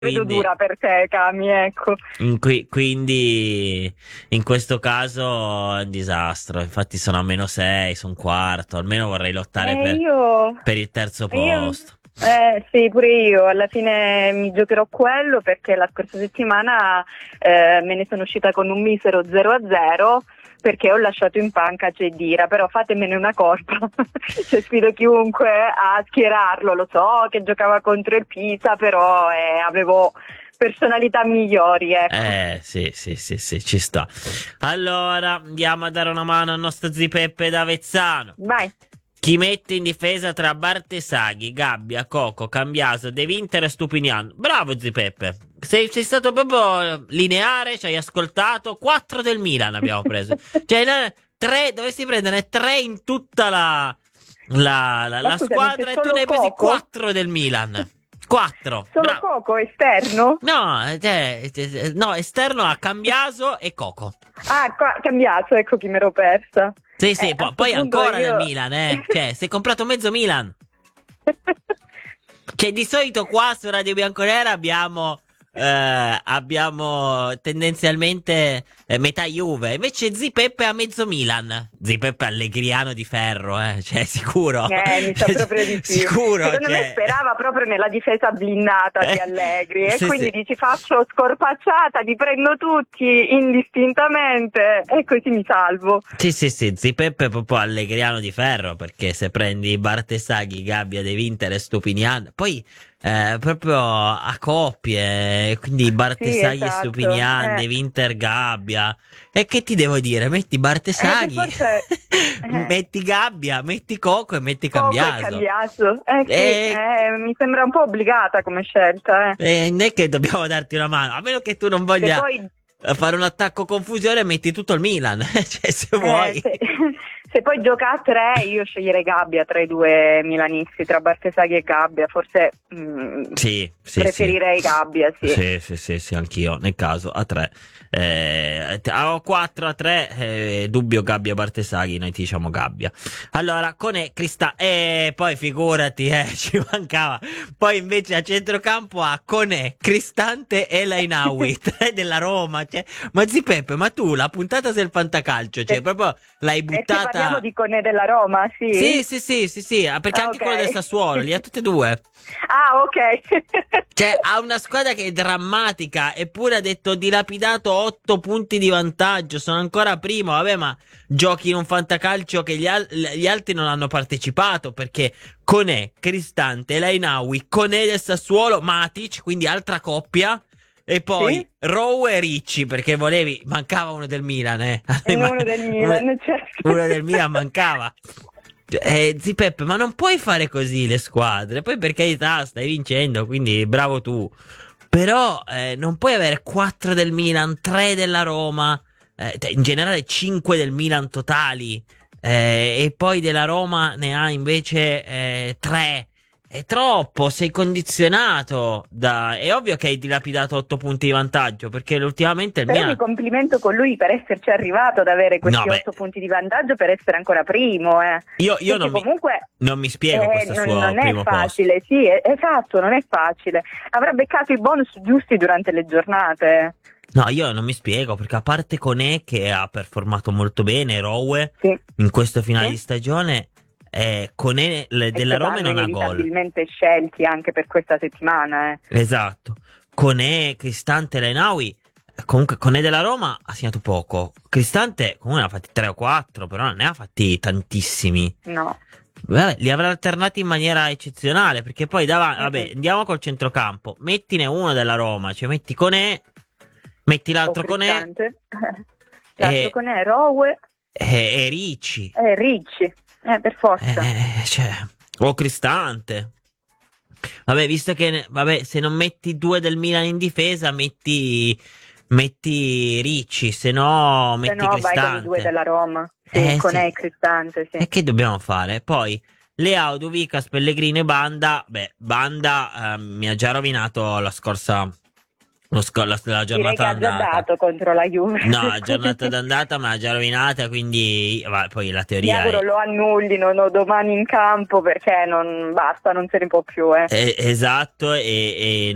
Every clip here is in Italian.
vedo quindi, dura per te, Cami, ecco. quindi in questo caso è un disastro. Infatti sono a meno 6, sono quarto. Almeno vorrei lottare Eh, io, per il terzo io, posto. sì, pure io, alla fine mi giocherò quello perché la scorsa settimana me ne sono uscita con un misero 0-0 perché ho lasciato in panca Cedira, però fatemene una colpa, cioè, sfido chiunque a schierarlo, lo so che giocava contro il Pisa, però avevo personalità migliori, ecco. Sì, sì, sì, sì, ci sta. Allora, andiamo a dare una mano al nostro Zipeppe d'Avezzano. Vai. Chi mette in difesa tra Bartesaghi, Gabbia, Coco, Cambiaso, De Vinter e Stupinian? Bravo Zipeppe. Sei stato proprio lineare, ci hai ascoltato. 4 del Milan abbiamo preso. Cioè, tre, dovresti prendere 3 in tutta Ma la scusami, c'è squadra e tu ne solo hai presi Coco? 4 del Milan. 4, Solo bravo. Coco esterno? No, no, esterno a Cambiaso e Coco. Ah, qua, cambiato, ecco chi mi ero persa. Sì, sì, A sto poi punto ancora del io... Milan, eh. Cioè, sei comprato mezzo Milan. Cioè, di solito qua su Radio Bianconera abbiamo tendenzialmente metà Juve. Invece Zipeppe a mezzo Milan. Zipeppe allegriano di ferro, cioè, sicuro. Mi sa proprio di sì. Sicuro, Secondo me cioè. sperava proprio nella difesa blindata di Allegri e Sì, quindi sì. dici faccio scorpacciata, li prendo tutti indistintamente e così mi salvo. Sì, sì, sì, Zipeppe è proprio allegriano di ferro, perché se prendi Bartesaghi, Gabbia, De Vinter e Stupinian, poi proprio a coppie, quindi Sì, Bartesaghi e esatto. Stupinian, De Vinter, Gabbia, e che ti devo dire? Metti Che Bartesaghi, forse metti Gabbia, metti Coco e metti poco è Cambiaso. cambiato. Sì, E, mi sembra un po' obbligata come scelta. e non è che dobbiamo darti una mano, a meno che tu non Se voglia poi fare un attacco confusione, metti tutto il Milan, cioè se Eh, vuoi. se, se poi gioca a tre, io sceglierei Gabbia tra i due milanisti, tra Bartesaghi e Gabbia. Forse Sì, sì, sì. preferirei Gabbia, sì. Sì, sì, sì, sì, anch'io. Nel caso a 3. A 4 a 3, dubbio Gabbia Bartesaghi, noi ti diciamo Gabbia. Allora, Conè, poi figurati, ci mancava. Poi invece a centrocampo ha Conè, Cristante e Lainaui, 3 della Roma. Cioè, ma Peppe, ma tu la puntata del fantacalcio, cioè Se, proprio l'hai se parliamo buttata. di Conè della Roma, sì? Sì, sì, sì, sì, sì, perché Ah, anche ok. quello del Sassuolo, li ha tutte e due. Ah, ok. Cioè, ha una squadra che è drammatica, eppure ha detto dilapidato 8 punti di vantaggio, sono ancora primo, vabbè, ma giochi in un fantacalcio che gli altri non hanno partecipato, perché Conè, Cristante, Lainaui, Conè del Sassuolo, Matic, quindi altra coppia, e poi Sì? Rowe e Ricci, perché mancava uno del Milan, E uno del Uno Milan, certo. uno del Milan mancava. Zi Peppe, ma non puoi fare così le squadre. Poi per carità, stai vincendo, quindi bravo tu. Però non puoi avere 4 del Milan, 3 della Roma, in generale 5 del Milan totali, e poi della Roma ne ha invece 3. È troppo, sei condizionato È ovvio che hai dilapidato 8 punti di vantaggio, perché ultimamente il Però mi Milan. complimento con lui per esserci arrivato ad avere No, questi beh, 8 punti di vantaggio per essere ancora primo, io perché comunque non mi spiego questo suo non è primo posto. facile, sì, esatto, non è facile. Avrà beccato i bonus giusti durante le giornate. No, io non mi spiego, perché a parte Conè che ha performato molto bene, Rowe Sì, in questo finale sì. di stagione, Conè E della che Roma vanno non ha gol. inevitabilmente scelti anche per questa settimana. Esatto. Conè, Cristante, Renaui. Comunque Conè della Roma ha segnato poco. Cristante comunque ne ha fatti 3 o 4, però non ne ha fatti tantissimi. No. Vabbè, li avrà alternati in maniera eccezionale, perché poi davanti, vabbè, Mm-mm. andiamo col centrocampo. Mettine uno della Roma, cioè metti Conè, metti O l'altro Conè Cristante. L'altro e, con Rowe e Ricci. e Ricci. Per forza. Cioè, o Cristante. Vabbè, visto che, vabbè, se non metti due del Milan in difesa, metti Ricci, se no Se metti no vai con i due Cristante. della Roma. Sì, con Sì. E Cristante, sì. E che dobbiamo fare? Poi, Leao, Duvicas, Pellegrini e Banda. Beh, Banda mi ha già rovinato la Direi giornata che ha già d'andata. dato contro la Juve. No, la giornata d'andata me l'ha già rovinata, quindi poi la Mi teoria auguro è. lo annullino domani in campo perché non basta, non se ne può più. Esatto, e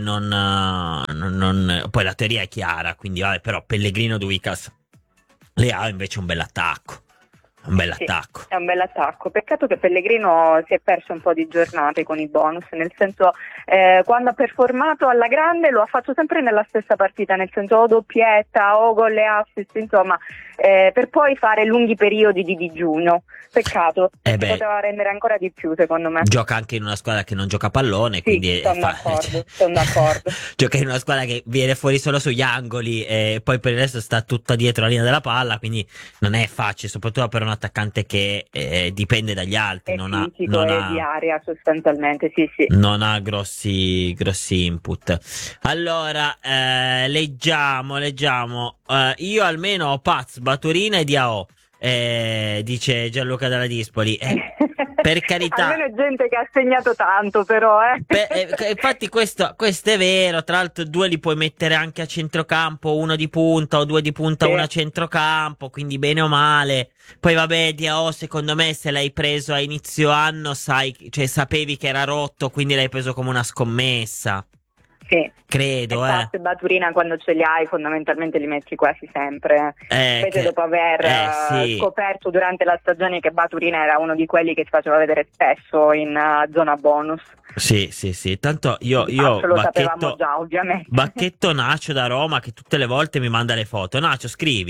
poi la teoria è chiara, quindi vabbè, però Pellegrino Duicas le ha invece un bell'attacco. Un Sì, bell'attacco. è un bel attacco. Peccato che Pellegrino si è perso un po' di giornate con i bonus, nel senso quando ha performato alla grande lo ha fatto sempre nella stessa partita, nel senso o doppietta o gol e assist, insomma, per poi fare lunghi periodi di digiuno. Peccato, perché poteva rendere ancora di più secondo me. Gioca anche in una squadra che non gioca a pallone, Sì, quindi sono d'accordo. Gioca in una squadra che viene fuori solo sugli angoli e poi per il resto sta tutta dietro la linea della palla, quindi non è facile, soprattutto per un attaccante che dipende dagli altri, È fisico e di area sostanzialmente, sì. Non ha grossi input. Allora, leggiamo. Io almeno ho Paz, Baturina e Diao, dice Gianluca Dalla Dispoli. Per carità. Almeno è gente che ha segnato tanto, però. Infatti questo è vero. Tra l'altro due li puoi mettere anche a centrocampo, uno di punta o due di punta, Sì. uno a centrocampo, quindi bene o male. Poi vabbè, Diao, secondo me se l'hai preso a inizio anno, sapevi che era rotto, quindi l'hai preso come una scommessa. Sì. Credo, Paz e Baturina quando ce li hai fondamentalmente li metti quasi sempre, specie dopo aver scoperto durante la stagione che Baturina era uno di quelli che si faceva vedere spesso in zona bonus. Sì, tanto io lo sapevamo già, ovviamente. Bacchetto Nacio da Roma che tutte le volte mi manda le foto. Nacio,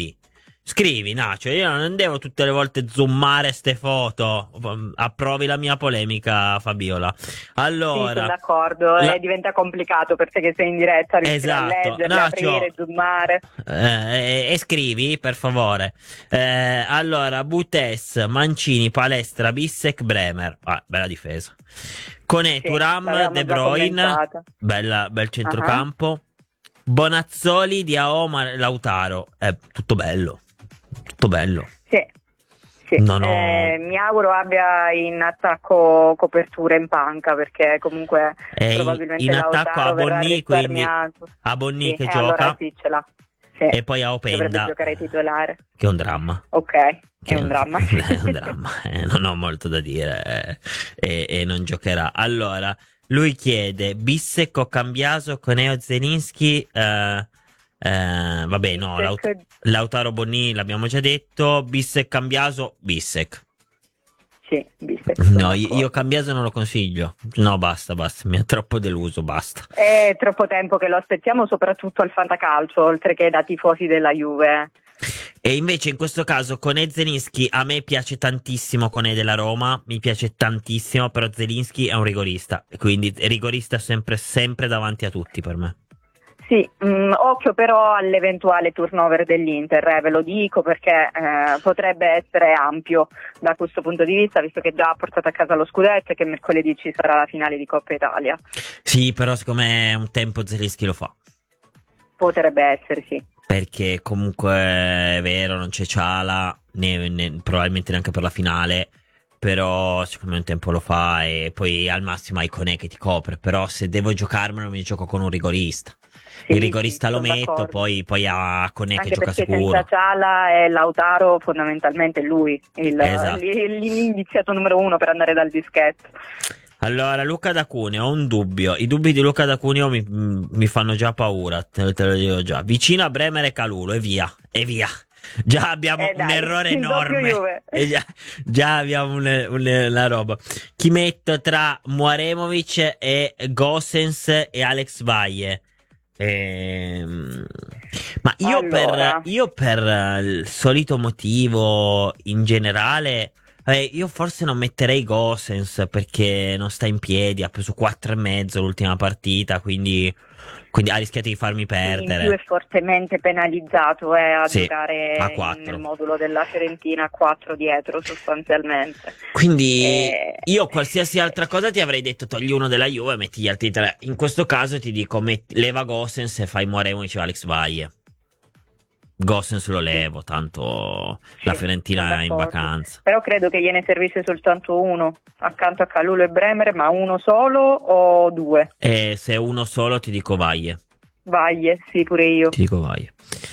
scrivi Nacio, io non devo tutte le volte zoomare ste foto. Approvi la mia polemica, Fabiola. Allora, sì, sono d'accordo, diventa complicato perché che sei in diretta, riuscire a leggerle, Nacio, aprire, zoomare. E scrivi, per favore. Allora, Butes, Mancini, Palestra, Bissek, Bremer. Bella difesa. Conè, Thuram, De Bruyne, bel centrocampo. Bonazzoli, Diao, Lautaro. Tutto bello. Sì. Mi auguro abbia in attacco copertura in panca perché comunque probabilmente in attacco a Bonni, quindi a Bonni che gioca, allora sì, ce l'ha. Sì. E poi a Openda dovrebbe giocare titolare, che è un dramma. Ok, è un dramma. È un dramma, non ho molto da dire, e non giocherà. Allora, lui chiede Bissek o Cambiaso con Eo Zelinski. Vabbè, no, Lautaro Bonni l'abbiamo già detto. Bissek, Cambiaso, Bissek. Sì, Bissek. No, io Cambiaso non lo consiglio. No, basta, mi ha troppo deluso, basta. È troppo tempo che lo aspettiamo, soprattutto al fantacalcio, oltre che da tifosi della Juve. E invece in questo caso con Zelinski a me piace tantissimo Conè della Roma, mi piace tantissimo, però Zelinski è un rigorista, quindi rigorista sempre davanti a tutti per me. Sì, occhio però all'eventuale turnover dell'Inter, ve lo dico perché potrebbe essere ampio da questo punto di vista, visto che già ha portato a casa lo scudetto e che mercoledì ci sarà la finale di Coppa Italia. Sì, però secondo me un tempo Zelinski lo fa. Potrebbe essere, sì. Perché comunque è vero, non c'è Ciala, probabilmente neanche per la finale, però secondo me un tempo lo fa e poi al massimo hai Conè che ti copre, però se devo giocarmelo mi gioco con un rigorista. Sì, il rigorista lo metto, d'accordo. poi a Conè che gioca perché sicuro. Senza Ciala e Lautaro fondamentalmente lui, Esatto. l'iniziato numero uno per andare dal dischetto. Allora, Luca da Cuneo, ho un dubbio. I dubbi di Luca da Cuneo mi fanno già paura, te lo dico già. Vicino a Bremer e Calulo, e via. Già abbiamo un errore enorme. Già abbiamo una roba. Chi metto tra Muaremovic e Gosens e Alex Valle? Ma io per il solito motivo in generale, io forse non metterei Gosens perché non sta in piedi, ha preso 4,5 l'ultima partita, quindi ha rischiato di farmi perdere. In più è fortemente penalizzato a giocare nel modulo della Fiorentina a 4 dietro sostanzialmente. Quindi io qualsiasi altra cosa ti avrei detto togli uno della Juve e metti gli altri tre. In questo caso ti dico leva Gosens e fai Muaremovic o Alex Valle. Gosens lo levo, tanto la Fiorentina è in vacanza. Però credo che gliene servisse soltanto uno accanto a Calulo e Bremer, ma uno solo o due? Se uno solo ti dico Valle. Vaglie, sì, pure io. Ti dico vai.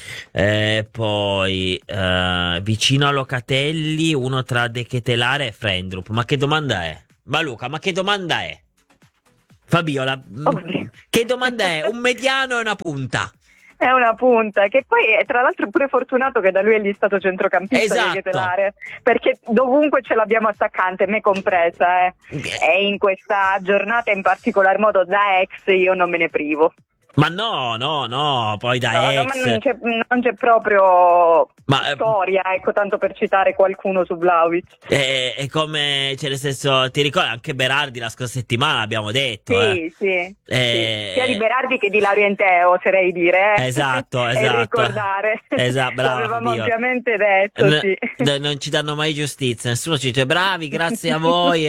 Poi vicino a Locatelli, uno tra De Ketelare e Frendrup. Ma che domanda è? Ma Luca, ma che domanda è? Fabiola, Oddio. che domanda è? Un mediano e una punta. È una punta, che poi è tra l'altro pure fortunato che da lui è gli stato centrocampista Esatto. di Ketelare, perché dovunque ce l'abbiamo attaccante, me compresa, e in questa giornata in particolar modo da ex io non me ne privo. Ma no, poi da No, ex. ma non c'è proprio Ma storia, ecco, tanto per citare qualcuno su Vlahovic. è come, cioè nel senso, ti ricordi anche Berardi la scorsa settimana abbiamo detto, Sì. Eh, Sia di Berardi che di Laurientè, oserei dire, Esatto. e ricordare. Esatto, brava L'avevamo Fabiola. ampiamente detto, sì. Non ci danno mai giustizia, nessuno ci dice bravi, grazie a voi,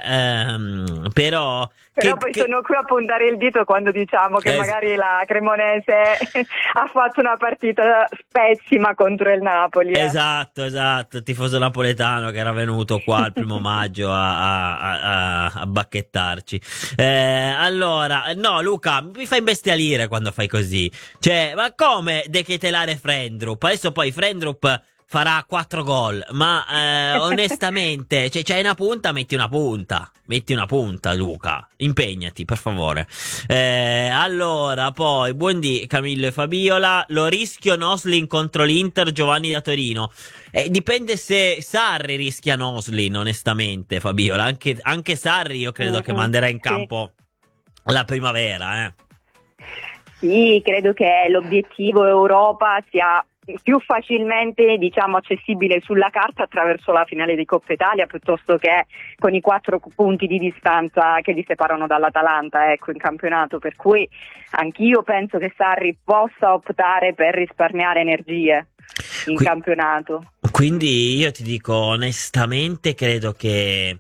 però Però poi sono qui a puntare il dito quando diciamo che magari la Cremonese ha fatto una partita pessima contro il Napoli. Esatto, tifoso napoletano che era venuto qua il 1° maggio a bacchettarci. Allora, no, Luca, mi fai imbestialire quando fai così. Cioè, ma come De Ketelare Frendrup? Adesso poi Frendrup farà 4 gol, ma onestamente, cioè, c'hai una punta, metti una punta, Luca, impegnati, per favore. Allora, poi, buondì Camillo e Fabiola, lo rischio Noslin contro l'Inter, Giovanni da Torino. Dipende se Sarri rischia Noslin, onestamente, Fabiola, anche Sarri io credo che manderà in campo la primavera, Sì, credo che l'obiettivo Europa sia più facilmente, diciamo, accessibile sulla carta attraverso la finale di Coppa Italia piuttosto che con i 4 punti di distanza che li separano dall'Atalanta, ecco, in campionato, per cui anch'io penso che Sarri possa optare per risparmiare energie in campionato. Quindi io ti dico onestamente, credo che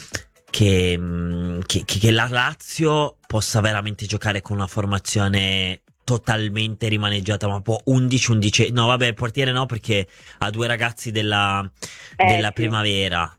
la Lazio possa veramente giocare con una formazione totalmente rimaneggiata, ma un po' 11, no vabbè, il portiere no, perché ha 2 ragazzi della Sì. primavera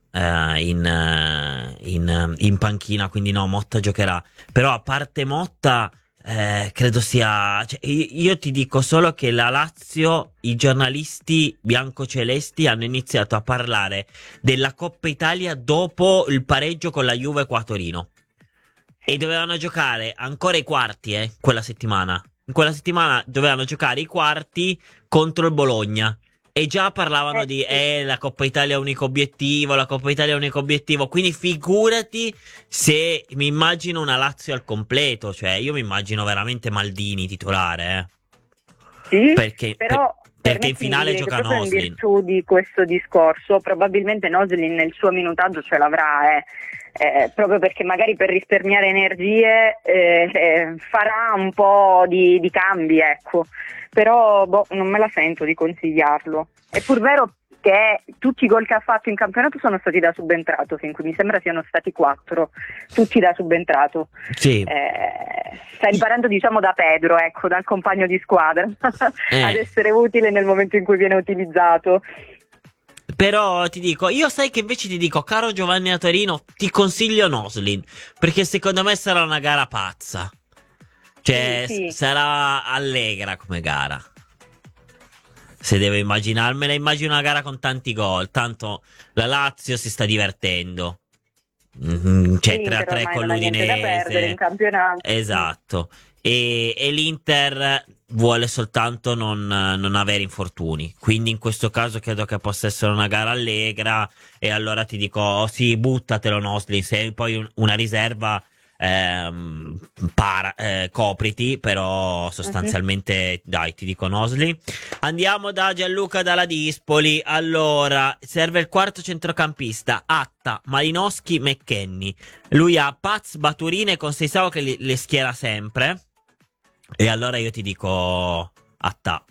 in panchina, quindi no, Motta giocherà, però a parte Motta credo sia, cioè, io ti dico solo che la Lazio, i giornalisti biancocelesti hanno iniziato a parlare della Coppa Italia dopo il pareggio con la Juve qua a Torino e dovevano giocare ancora i quarti quella settimana. In quella settimana dovevano giocare i quarti contro il Bologna e già parlavano di la Coppa Italia è unico obiettivo, la Coppa Italia è unico obiettivo, quindi figurati se mi immagino una Lazio al completo, cioè io mi immagino veramente Maldini titolare, Sì, perché perché in finale gioca proprio Noslin. in virtù di questo discorso, probabilmente Noslin nel suo minutaggio ce l'avrà, proprio perché magari per risparmiare energie farà un po' di cambi, ecco. Però non me la sento di consigliarlo. È pur vero che tutti i gol che ha fatto in campionato sono stati da subentrato, fin qui mi sembra siano stati 4, tutti da subentrato. Sì. Sta imparando, diciamo, da Pedro, ecco, dal compagno di squadra, ad essere utile nel momento in cui viene utilizzato. Però ti dico, io sai che invece ti dico, caro Giovanni a Torino, ti consiglio Noslin, perché secondo me sarà una gara pazza. Cioè, sì. sarà allegra come gara. Se devo immaginarmela, immagino una gara con tanti gol. Tanto la Lazio si sta divertendo. C'è 3-3 con l'Udinese. Da perdere in campionato. Esatto. E l'Inter vuole soltanto non avere infortuni. Quindi in questo caso credo che possa essere una gara allegra. E allora ti dico, sì, buttatelo Noslin. Se poi una riserva, copriti, però sostanzialmente dai, ti dico Noslin. Andiamo da Gianluca dalla Dispoli. Allora, serve il quarto centrocampista, Atta, Malinowski, McKennie. Lui ha Paz, Baturine con Seisao che le schiera sempre. E allora io ti dico Atta.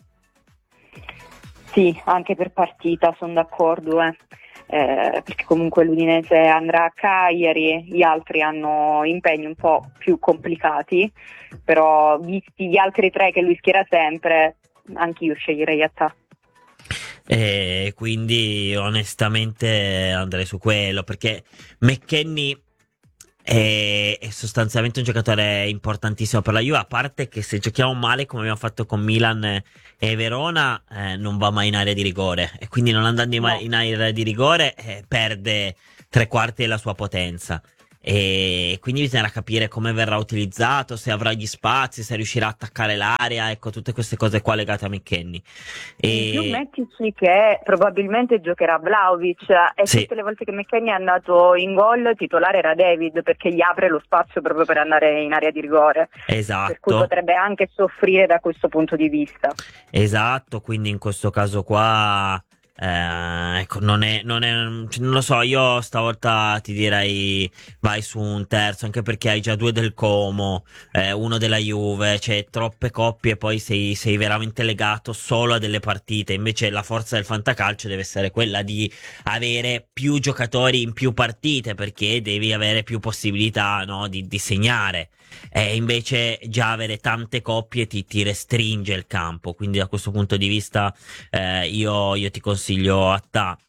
Sì, anche per partita sono d'accordo, perché comunque l'Udinese andrà a Cagliari, gli altri hanno impegni un po' più complicati, però visti gli altri 3 che lui schiera sempre, anch'io sceglierei Atta. E quindi onestamente andrei su quello, perché McKennie è sostanzialmente un giocatore importantissimo per la Juve, a parte che se giochiamo male come abbiamo fatto con Milan e Verona, non va mai in area di rigore, e quindi non andando in area di rigore perde tre quarti della sua potenza. E quindi bisognerà capire come verrà utilizzato, se avrà gli spazi, se riuscirà a attaccare l'area, ecco, tutte queste cose qua legate a McKennie. In più mettici che probabilmente giocherà Vlahovic, e Sì. tutte le volte che McKennie è andato in gol titolare era David, perché gli apre lo spazio proprio per andare in area di rigore. Per cui Esatto, potrebbe anche soffrire da questo punto di vista. esatto, quindi in questo caso qua, ecco, non lo so, io stavolta ti direi vai su un terzo, anche perché hai già due del Como, uno della Juve, cioè troppe coppie, poi sei veramente legato solo a delle partite. Invece la forza del fantacalcio deve essere quella di avere più giocatori in più partite, perché devi avere più possibilità, no, di segnare. E invece già avere tante coppie ti restringe il campo, quindi da questo punto di vista io ti consiglio Attà.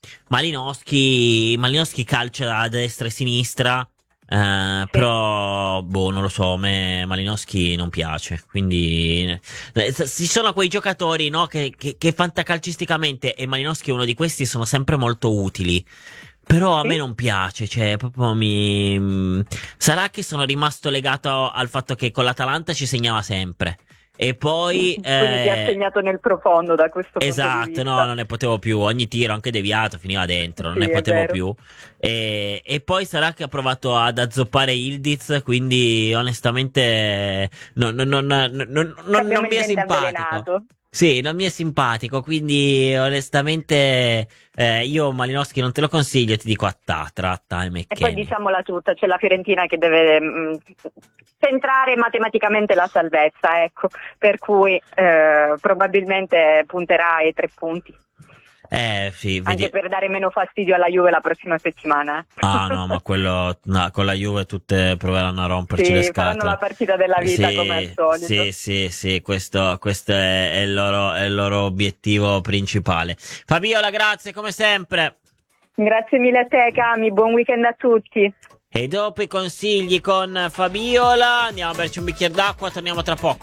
Malinowski calcia a destra e sinistra, però boh, non lo so, a me Malinowski non piace, quindi ci sono quei giocatori, no, che fantacalcisticamente, e Malinowski è uno di questi, sono sempre molto utili. Però a me non piace, cioè proprio sarà che sono rimasto legato al fatto che con l'Atalanta ci segnava sempre. E poi Quindi ti ha segnato nel profondo da questo punto di esatto, vista. no, non ne potevo più. Ogni tiro, anche deviato, finiva dentro, non Sì, ne è potevo vero. più. E poi sarà che ha provato ad azzoppare Yildiz, quindi onestamente non Abbiamo mi il è dente simpatico. avvelenato. Sì, non mi è simpatico, quindi onestamente io Malinowski non te lo consiglio, ti dico Tratta e E poi McKennie. diciamola tutta, c'è la Fiorentina che deve centrare matematicamente la salvezza, ecco, per cui probabilmente punterà ai 3 punti, Sì, anche per dare meno fastidio alla Juve la prossima settimana. Ah no, ma quello no, con la Juve tutte proveranno a romperci le Sì, faranno scatole. la partita della vita Sì, come al solito. sì, questo è il loro obiettivo principale. Fabiola, grazie come sempre. Grazie mille a te, Cami, buon weekend a tutti. E dopo i consigli con Fabiola andiamo a berci un bicchiere d'acqua, torniamo tra poco.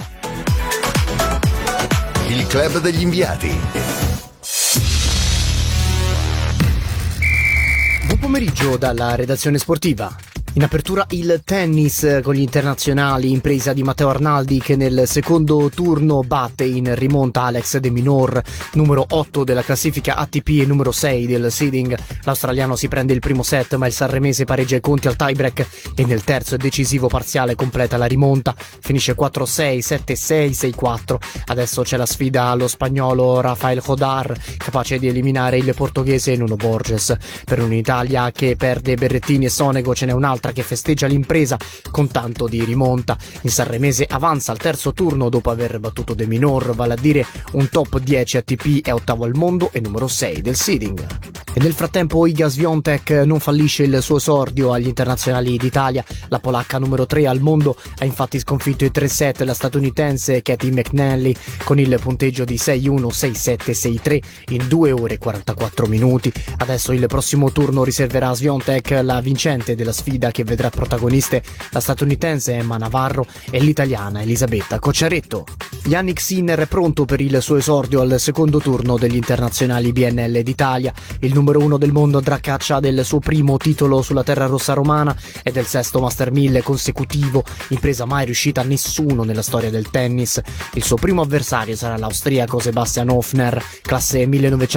Il club degli inviati. Buon pomeriggio dalla redazione sportiva. In apertura il tennis con gli internazionali, impresa di Matteo Arnaldi che nel secondo turno batte in rimonta Alex De Minaur, numero 8 della classifica ATP e numero 6 del seeding. L'australiano si prende il primo set ma il sanremese pareggia i conti al tiebreak e nel terzo e decisivo parziale completa la rimonta. Finisce 4-6, 7-6, 6-4. Adesso c'è la sfida allo spagnolo Rafael Jodar, capace di eliminare il portoghese Nuno Borges. Per un'Italia che perde Berrettini e Sonego ce n'è un'altra che festeggia l'impresa con tanto di rimonta. Il sanremese avanza al terzo turno dopo aver battuto De Minaur, vale a dire un top 10 ATP, è ottavo al mondo e numero 6 del seeding. E nel frattempo Iga Swiatek non fallisce il suo esordio agli internazionali d'Italia. La polacca numero 3 al mondo ha infatti sconfitto i 3 set la statunitense Katie McNally con il punteggio di 6-1, 6-7, 6-3 in 2 ore e 44 minuti. Adesso il prossimo turno riserverà a Swiatek la vincente della sfida che vedrà protagoniste la statunitense Emma Navarro e l'italiana Elisabetta Cocciaretto. Yannick Sinner è pronto per il suo esordio al secondo turno degli internazionali BNL d'Italia. Il numero 1 del mondo andrà a caccia del suo primo titolo sulla terra rossa romana e del sesto Master 1000 consecutivo, impresa mai riuscita a nessuno nella storia del tennis. Il suo primo avversario sarà l'austriaco Sebastian Hofner, classe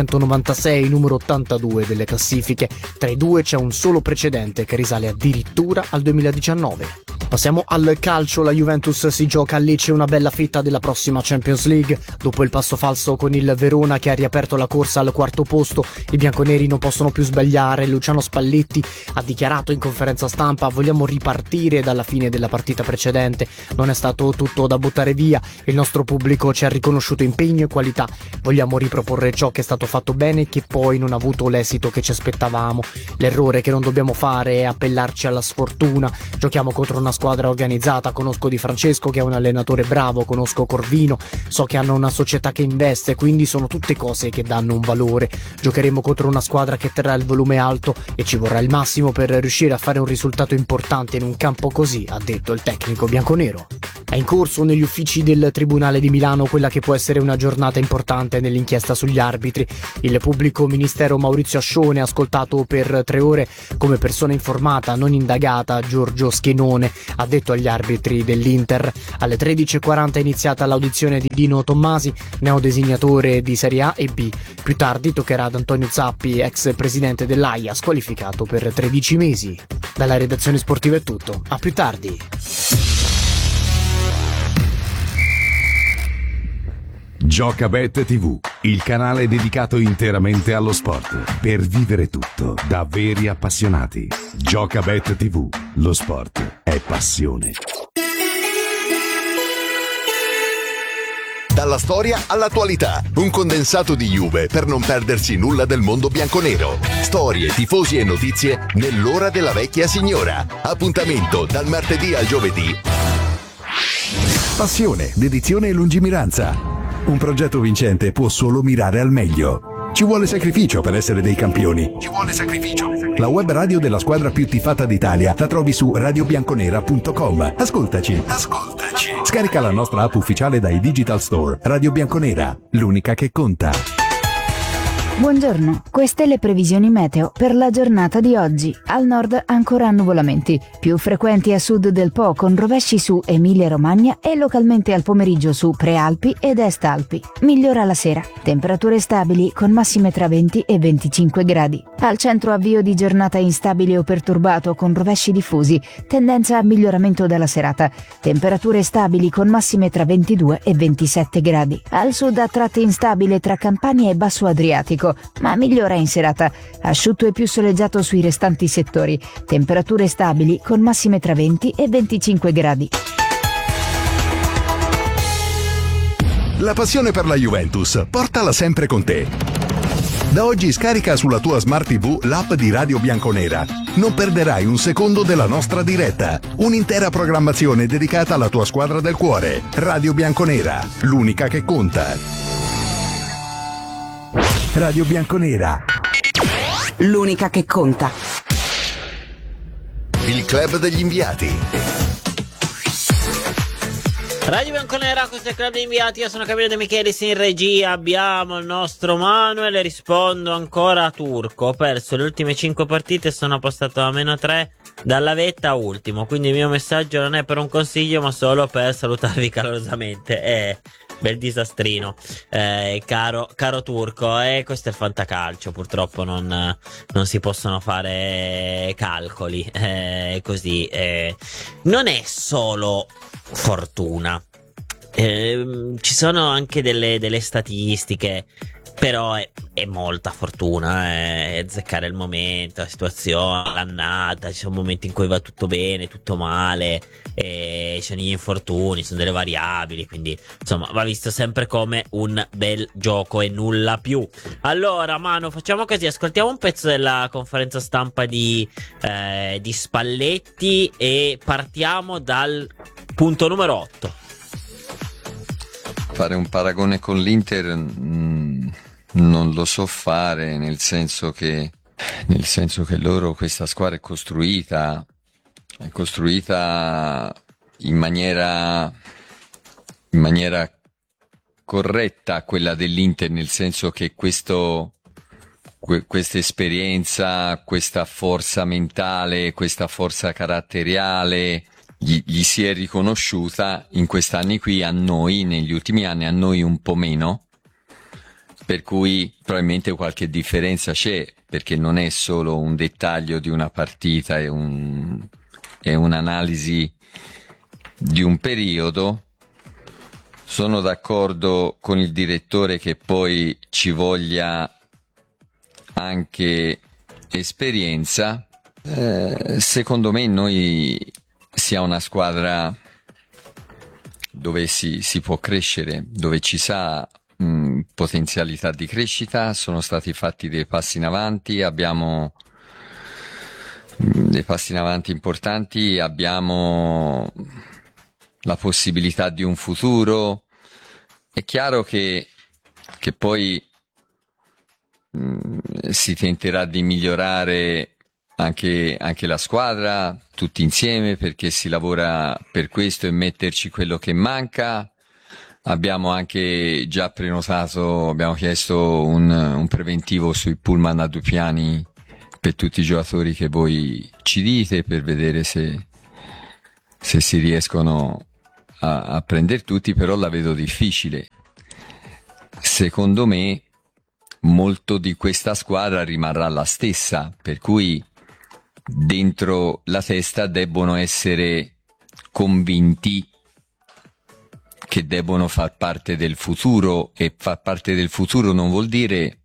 1996, numero 82 delle classifiche. Tra i due c'è un solo precedente che risale addirittura al 2019. Passiamo al calcio, la Juventus si gioca a Lecce una bella fetta della prossima Champions League. Dopo il passo falso con il Verona che ha riaperto la corsa al quarto posto, i bianconeri non possono più sbagliare. Luciano Spalletti ha dichiarato in conferenza stampa: vogliamo ripartire dalla fine della partita precedente, non è stato tutto da buttare via, il nostro pubblico ci ha riconosciuto impegno e qualità, vogliamo riproporre ciò che è stato fatto bene e che poi non ha avuto l'esito che ci aspettavamo. L'errore che non dobbiamo fare è appellarci alla sfortuna, giochiamo contro una squadra organizzata, conosco Di Francesco che è un allenatore bravo, conosco Corvino, so che hanno una società che investe, quindi sono tutte cose che danno un valore. Giocheremo contro una squadra che terrà il volume alto e ci vorrà il massimo per riuscire a fare un risultato importante in un campo così, ha detto il tecnico bianconero. È in corso negli uffici del Tribunale di Milano quella che può essere una giornata importante nell'inchiesta sugli arbitri. Il pubblico ministero Maurizio Ascione ha ascoltato per 3 ore come persona informata, non indagata, Giorgio Schenone, ha detto agli arbitri dell'Inter. Alle 13.40 è iniziata l'audizione di Dino Tommasi, neodesignatore di Serie A e B. Più tardi toccherà ad Antonio Zappi, ex presidente dell'AIA, squalificato per 13 mesi. Dalla redazione sportiva è tutto, a più tardi. Giocabet TV, il canale dedicato interamente allo sport, per vivere tutto da veri appassionati. Giocabet TV, lo sport è passione. Dalla storia all'attualità, un condensato di Juve per non perdersi nulla del mondo bianconero. Storie, tifosi e notizie nell'ora della vecchia signora. Appuntamento dal martedì al giovedì. Passione, dedizione e lungimiranza. Un progetto vincente può solo mirare al meglio. Ci vuole sacrificio per essere dei campioni. Ci vuole sacrificio. La web radio della squadra più tifata d'Italia la trovi su radiobianconera.com. Ascoltaci. Scarica la nostra app ufficiale dai Digital Store. Radio Bianconera, l'unica che conta. Buongiorno, queste le previsioni meteo per la giornata di oggi. Al nord ancora annuvolamenti, più frequenti a sud del Po con rovesci su Emilia-Romagna e localmente al pomeriggio su Prealpi ed Est Alpi. Migliora la sera, temperature stabili con massime tra 20 e 25 gradi. Al centro avvio di giornata instabile o perturbato con rovesci diffusi, tendenza a miglioramento della serata. Temperature stabili con massime tra 22 e 27 gradi. Al sud a tratti instabile tra Campania e Basso Adriatico, ma migliora in serata. Asciutto e più soleggiato sui restanti settori. Temperature stabili con massime tra 20 e 25 gradi. La passione per la Juventus, portala sempre con te. Da oggi scarica sulla tua Smart TV l'app di Radio Bianconera. Non perderai un secondo della nostra diretta. Un'intera programmazione dedicata alla tua squadra del cuore. Radio Bianconera, l'unica che conta. Radio Bianconera, l'unica che conta. Il club degli inviati. Radio Bianconera, questo è il club degli inviati. Io sono Camillo De Michelis, in regia abbiamo il nostro Manuel. Rispondo ancora a Turco. Ho perso le ultime 5 partite e sono passato a -3 dalla vetta a ultimo. Quindi il mio messaggio non è per un consiglio, ma solo per salutarvi calorosamente. Bel disastrino, caro Turco. Questo è il fantacalcio, purtroppo non si possono fare calcoli così. Non è solo fortuna, ci sono anche delle statistiche, però è molta fortuna, azzeccare il momento, la situazione, l'annata. Ci sono momenti in cui va tutto bene, tutto male, ci sono gli infortuni, sono delle variabili, quindi insomma va visto sempre come un bel gioco e nulla più. Allora Manu, facciamo così, ascoltiamo un pezzo della conferenza stampa di Spalletti e partiamo dal punto numero 8. Fare un paragone con l'Inter non lo so fare, nel senso che loro, questa squadra è costruita in maniera corretta, quella dell'Inter, nel senso che questa esperienza, questa forza mentale, questa forza caratteriale gli si è riconosciuta in quest'anni qui, a noi, negli ultimi anni, a noi un po' meno, per cui probabilmente qualche differenza c'è, perché non è solo un dettaglio di una partita, è un'analisi di un periodo. Sono d'accordo con il direttore che poi ci voglia anche esperienza. Secondo me noi sia una squadra dove si può crescere, dove ci sa potenzialità di crescita. Sono stati fatti dei passi in avanti, abbiamo dei passi in avanti importanti, abbiamo la possibilità di un futuro. È chiaro che poi si tenterà di migliorare anche la squadra, tutti insieme, perché si lavora per questo e metterci quello che manca. Abbiamo anche già prenotato, abbiamo chiesto un preventivo sui pullman a 2 piani per tutti i giocatori che voi ci dite, per vedere se si riescono a prendere tutti, però la vedo difficile. Secondo me molto di questa squadra rimarrà la stessa, per cui dentro la testa debbono essere convinti che debbono far parte del futuro, e far parte del futuro non vuol dire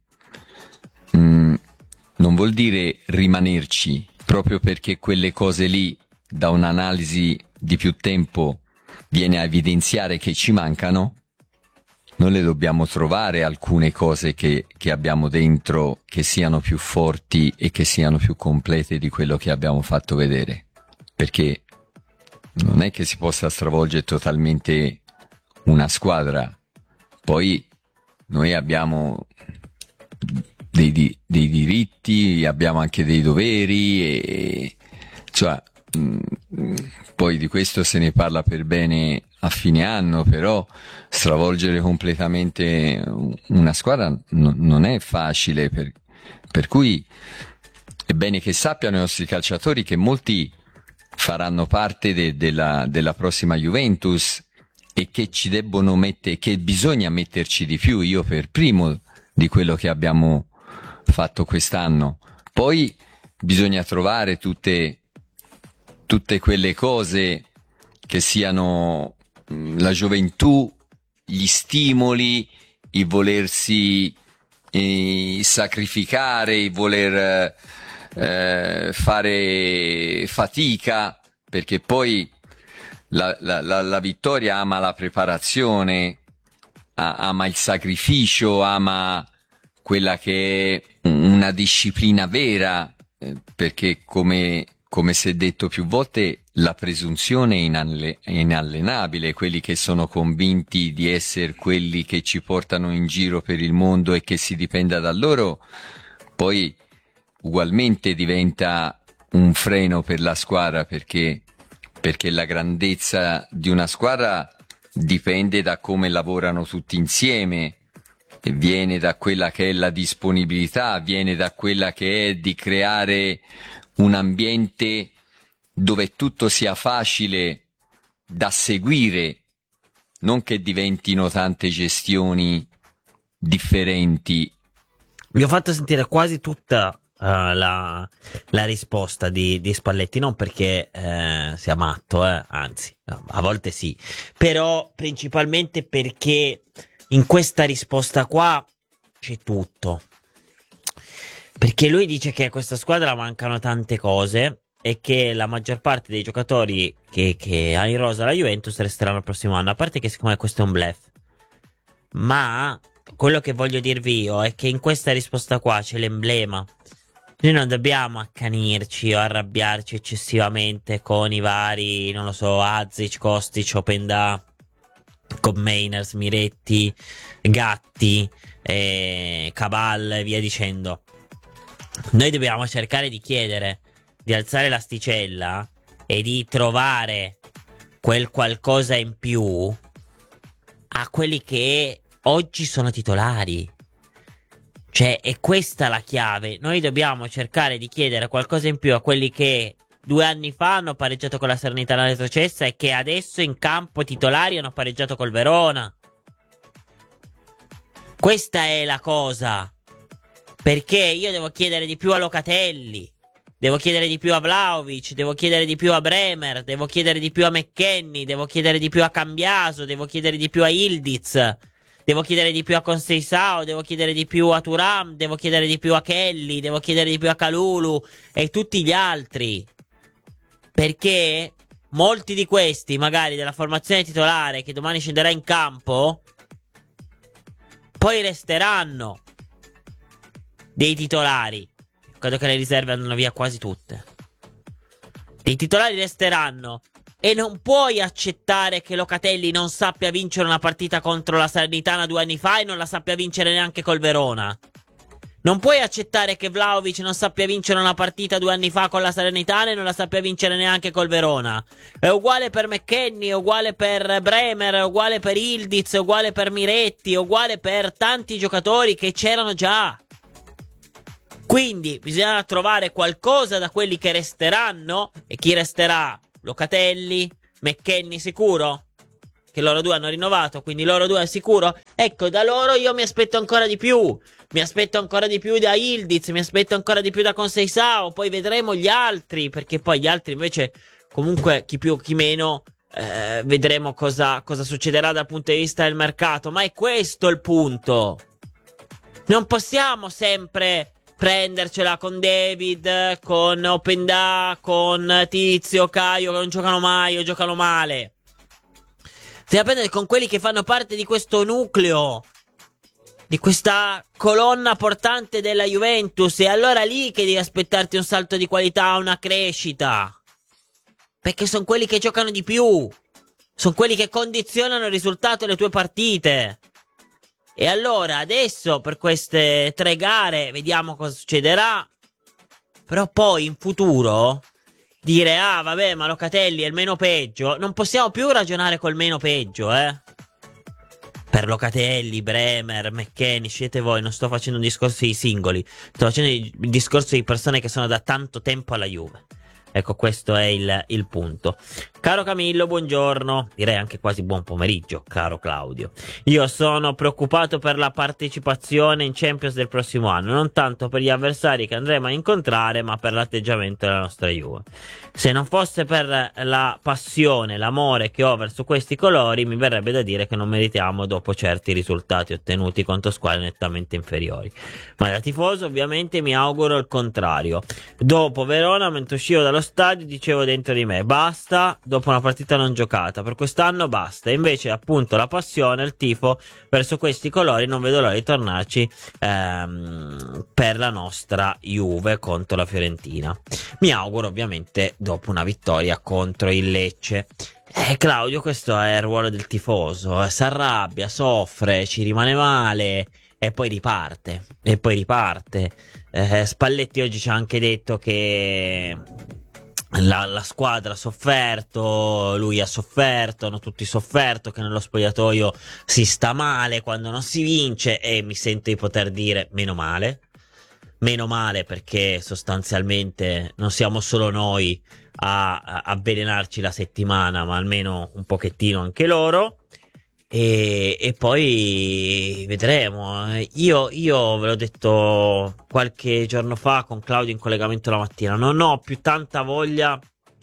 rimanerci, proprio perché quelle cose lì, da un'analisi di più tempo, viene a evidenziare che ci mancano. Noi le dobbiamo trovare alcune cose che abbiamo dentro, che siano più forti e che siano più complete di quello che abbiamo fatto vedere, perché non è che si possa stravolgere totalmente una squadra. Poi noi abbiamo dei diritti, abbiamo anche dei doveri, e cioè poi di questo se ne parla per bene a fine anno, però stravolgere completamente una squadra non è facile, per cui è bene che sappiano i nostri calciatori che molti faranno parte della prossima Juventus, e che ci debbono che bisogna metterci di più, io per primo, di quello che abbiamo fatto quest'anno. Poi bisogna trovare tutte quelle cose che siano la gioventù, gli stimoli, il volersi sacrificare, il voler fare fatica, perché poi la vittoria ama la preparazione, ama il sacrificio, ama quella che è una disciplina vera, perché come si è detto più volte, la presunzione è inallenabile. Quelli che sono convinti di essere quelli che ci portano in giro per il mondo e che si dipenda da loro, poi ugualmente diventa un freno per la squadra, perché la grandezza di una squadra dipende da come lavorano tutti insieme, e viene da quella che è la disponibilità, viene da quella che è di creare un ambiente dove tutto sia facile da seguire, non che diventino tante gestioni differenti. Vi ho fatto sentire quasi tutta la risposta di Spalletti, non perché sia matto, anzi, a volte sì, però principalmente perché in questa risposta qua c'è tutto. Perché lui dice che a questa squadra mancano tante cose e che la maggior parte dei giocatori che ha in rosa la Juventus resteranno il prossimo anno. A parte che secondo me questo è un bluff, ma quello che voglio dirvi io è che in questa risposta qua c'è l'emblema. Noi non dobbiamo accanirci o arrabbiarci eccessivamente con i vari, non lo so, Azic, Kostic, Openda, con Mainers, Miretti, Gatti, Cabal e via dicendo. Noi dobbiamo cercare di chiedere, di alzare l'asticella e di trovare quel qualcosa in più a quelli che oggi sono titolari. Cioè, è questa la chiave. Noi dobbiamo cercare di chiedere qualcosa in più a quelli che 2 anni fa hanno pareggiato con la Salernitana retrocessa e che adesso in campo titolari hanno pareggiato col Verona. Questa è la cosa. Perché io devo chiedere di più a Locatelli, devo chiedere di più a Vlahovic, devo chiedere di più a Bremer, devo chiedere di più a McKennie, devo chiedere di più a Cambiaso, devo chiedere di più a Ildiz, devo chiedere di più a Conceição, devo chiedere di più a Thuram, devo chiedere di più a Kelly, devo chiedere di più a Kalulu e tutti gli altri. Perché molti di questi, magari della formazione titolare che domani scenderà in campo, poi resteranno dei titolari. Credo che le riserve andranno via quasi tutte. I titolari resteranno e non puoi accettare che Locatelli non sappia vincere una partita contro la Salernitana 2 anni fa e non la sappia vincere neanche col Verona. Non puoi accettare che Vlahovic non sappia vincere una partita 2 anni fa con la Salernitana e non la sappia vincere neanche col Verona. È uguale per McKennie, è uguale per Bremer, è uguale per Ildiz, è uguale per Miretti, è uguale per tanti giocatori che c'erano già. Quindi bisogna trovare qualcosa da quelli che resteranno. E chi resterà? Locatelli, McKennie sicuro? Che loro due hanno rinnovato, quindi loro due è sicuro? Ecco, da loro io mi aspetto ancora di più. Mi aspetto ancora di più da Ildiz, mi aspetto ancora di più da Conceição, poi vedremo gli altri, perché poi gli altri invece, comunque, chi più chi meno, vedremo cosa succederà dal punto di vista del mercato. Ma è questo il punto. Non possiamo sempre prendercela con David, con Openda, con Tizio, Caio, che non giocano mai o giocano male. Bisogna prendere con quelli che fanno parte di questo nucleo, di questa colonna portante della Juventus, e allora lì che devi aspettarti un salto di qualità, una crescita, perché sono quelli che giocano di più, sono quelli che condizionano il risultato delle tue partite. E allora adesso per queste 3 gare vediamo cosa succederà, però poi in futuro dire vabbè, ma Locatelli è il meno peggio, non possiamo più ragionare col meno peggio, per Locatelli, Bremer, McKennie, scegliete voi, non sto facendo un discorso di singoli, sto facendo il discorso di persone che sono da tanto tempo alla Juve. Ecco, questo è il punto. Caro Camillo, buongiorno, direi anche quasi buon pomeriggio, caro Claudio. Io sono preoccupato per la partecipazione in Champions del prossimo anno, non tanto per gli avversari che andremo a incontrare, ma per l'atteggiamento della nostra Juve. Se non fosse per la passione, l'amore che ho verso questi colori, mi verrebbe da dire che non meritiamo dopo certi risultati ottenuti contro squadre nettamente inferiori. Ma da tifoso ovviamente mi auguro il contrario. Dopo Verona, mentre uscivo dallo stadio, dicevo dentro di me basta, dopo una partita non giocata, per quest'anno basta. E invece appunto la passione, il tifo verso questi colori, non vedo l'ora di tornarci per la nostra Juve contro la Fiorentina. Mi auguro ovviamente dopo una vittoria contro il Lecce. Claudio, questo è il ruolo del tifoso, si arrabbia, soffre, ci rimane male e poi riparte, Spalletti oggi ci ha anche detto che la squadra ha sofferto, lui ha sofferto, hanno tutti sofferto, che nello spogliatoio si sta male quando non si vince, e mi sento di poter dire meno male perché sostanzialmente non siamo solo noi a avvelenarci la settimana, ma almeno un pochettino anche loro. E poi vedremo. Io ve l'ho detto qualche giorno fa con Claudio in collegamento la mattina, non ho più tanta voglia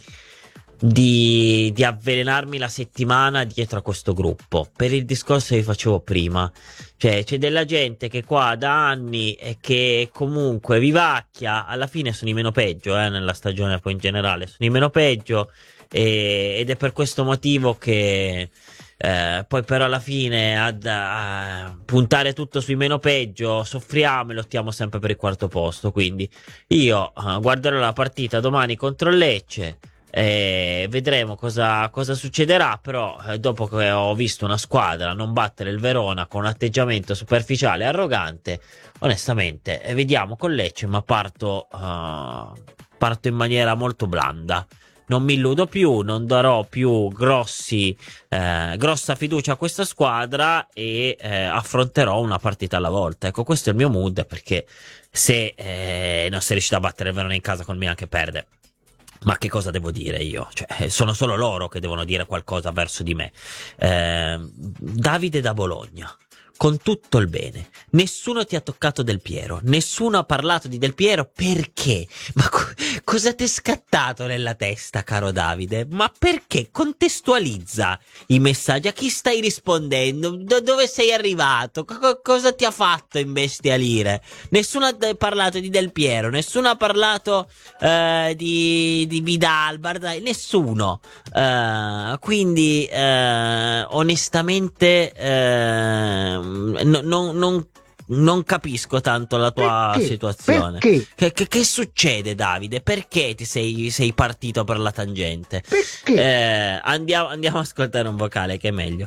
di avvelenarmi la settimana dietro a questo gruppo, per il discorso che vi facevo prima. Cioè, c'è della gente che qua da anni e che comunque vivacchia, alla fine sono i meno peggio, nella stagione, poi in generale sono i meno peggio, ed è per questo motivo che poi però alla fine a puntare tutto sui meno peggio soffriamo e lottiamo sempre per il quarto posto. Quindi io guarderò la partita domani contro il Lecce, vedremo cosa succederà, però dopo che ho visto una squadra non battere il Verona con un atteggiamento superficiale e arrogante, onestamente vediamo con Lecce, ma parto in maniera molto blanda. Non mi illudo più, non darò più grossa fiducia a questa squadra e affronterò una partita alla volta. Ecco, questo è il mio mood, perché se non sei riuscito a battere il Verona in casa col Milan che perde, ma che cosa devo dire io? Cioè, sono solo loro che devono dire qualcosa verso di me. Davide da Bologna, con tutto il bene, nessuno ti ha toccato Del Piero, nessuno ha parlato di Del Piero, perché? Ma cosa ti è scattato nella testa, caro Davide? Ma perché? Contestualizza i messaggi, a chi stai rispondendo? Dove sei arrivato? Cosa ti ha fatto imbestialire? Nessuno ha parlato di Del Piero, nessuno ha parlato di Vidal, Bardai, nessuno. Quindi onestamente non capisco tanto la tua situazione. Perché? Che succede, Davide? Perché ti sei partito per la tangente? Perché? Andiamo a ascoltare un vocale che è meglio.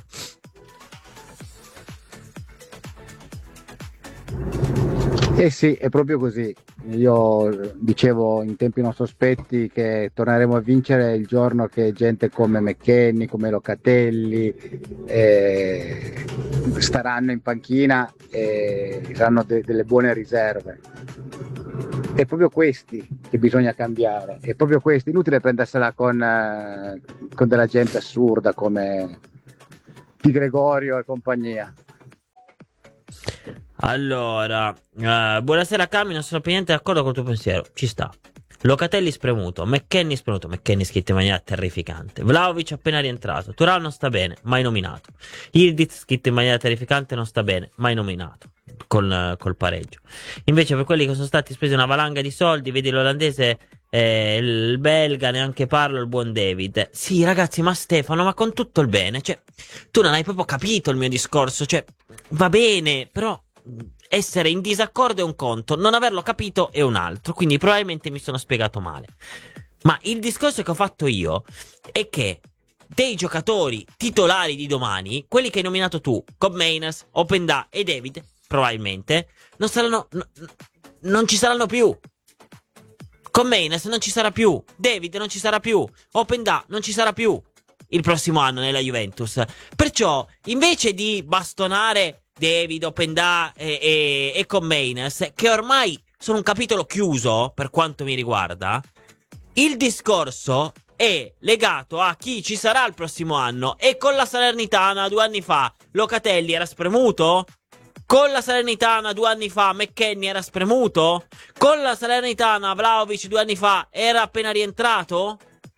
Eh sì, è proprio così. Io dicevo in tempi non sospetti che torneremo a vincere il giorno che gente come McKennie, come Locatelli staranno in panchina e saranno delle buone riserve. È proprio questi che bisogna cambiare, è proprio questi. Inutile prendersela con della gente assurda come Di Gregorio e compagnia. Allora, buonasera Cami, non sono per niente d'accordo con il tuo pensiero. Ci sta. Locatelli spremuto, McKennie spremuto, McKennie scritto in maniera terrificante. Vlahovic appena rientrato, Thuram non sta bene, mai nominato. Yildiz scritto in maniera terrificante, non sta bene, mai nominato. Col pareggio. Invece per quelli che sono stati spesi una valanga di soldi, vedi l'olandese, il belga, neanche parlo, il buon David. Sì ragazzi, ma Stefano, ma con tutto il bene, cioè, tu non hai proprio capito il mio discorso, cioè, va bene, però essere in disaccordo è un conto, non averlo capito è un altro, quindi probabilmente mi sono spiegato male. Ma il discorso che ho fatto io è che dei giocatori titolari di domani, quelli che hai nominato tu, Cobb Mainers, Openda e David, probabilmente non ci saranno più. Cobb Mainers non ci sarà più, David non ci sarà più, Openda non ci sarà più il prossimo anno nella Juventus. Perciò invece di bastonare David, Openda e Cobb Mainers, che ormai sono un capitolo chiuso per quanto mi riguarda, il discorso è legato a chi ci sarà il prossimo anno. E con la Salernitana 2 anni fa Locatelli era spremuto? Con la Salernitana 2 anni fa McKennie era spremuto? Con la Salernitana Vlahovic 2 anni fa era appena rientrato?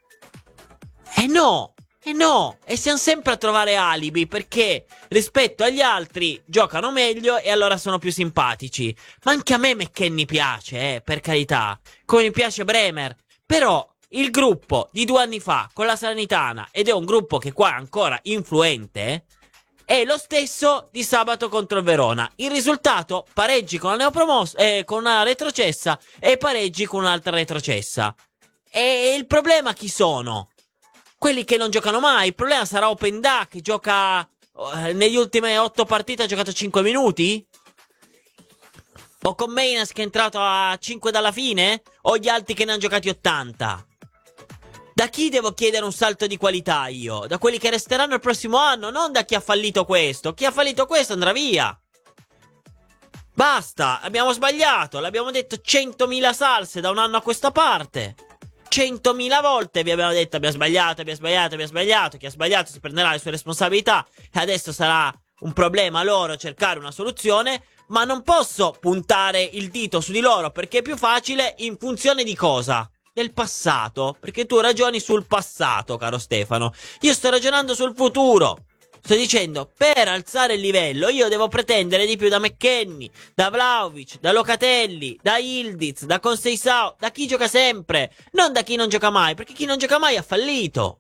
No, e siamo sempre a trovare alibi, perché rispetto agli altri giocano meglio e allora sono più simpatici. Ma anche a me McKennie piace, per carità, come mi piace Bremer, però il gruppo di 2 anni fa con la Salernitana, ed è un gruppo che qua è ancora influente, è lo stesso di sabato contro il Verona. Il risultato: pareggi con la neopromossa, con una retrocessa, e pareggi con un'altra retrocessa. E il problema chi sono? Quelli che non giocano mai. Il problema sarà Openda, che gioca negli ultimi 8 partite ha giocato 5 minuti? O con Mainas che è entrato a 5 dalla fine? O gli altri che ne hanno giocati 80? Da chi devo chiedere un salto di qualità io? Da quelli che resteranno il prossimo anno, non da chi ha fallito questo. Chi ha fallito questo andrà via. Basta, abbiamo sbagliato, l'abbiamo detto 100.000 salse da un anno a questa parte. 100.000 volte vi abbiamo detto abbiamo sbagliato. Chi ha sbagliato si prenderà le sue responsabilità, e adesso sarà un problema loro cercare una soluzione. Ma non posso puntare il dito su di loro, perché è più facile. In funzione di cosa? Del passato. Perché tu ragioni sul passato, caro Stefano. Io sto ragionando sul futuro. Sto dicendo, per alzare il livello io devo pretendere di più da McKennie, da Vlahovic, da Locatelli, da Yildiz, da Conceição, da chi gioca sempre, non da chi non gioca mai, perché chi non gioca mai ha fallito.